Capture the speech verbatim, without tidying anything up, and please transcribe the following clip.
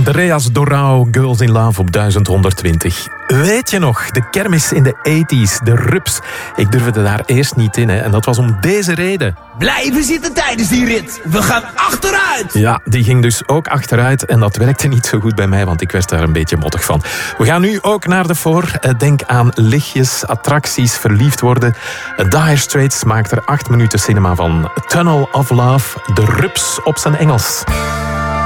De Reas Dorao, Girls in Love op duizend honderdtwintig. Weet je nog, de kermis in de tachtiger, de rups. Ik durfde daar eerst niet in, hè, en dat was om deze reden. Blijven zitten tijdens die rit. We gaan achteruit. Ja, die ging dus ook achteruit en dat werkte niet zo goed bij mij, want ik werd daar een beetje mottig van. We gaan nu ook naar de voor. Denk aan lichtjes, attracties, verliefd worden. Dire Straits maakt er acht minuten cinema van. Tunnel of Love, de rups op zijn Engels.